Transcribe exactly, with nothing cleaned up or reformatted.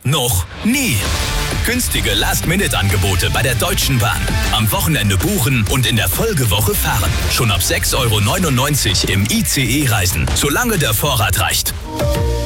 noch nie. Günstige Last-Minute-Angebote bei der Deutschen Bahn. Am Wochenende buchen und in der Folgewoche fahren. Schon ab sechs Euro neunundneunzig im I C E reisen, solange der Vorrat reicht.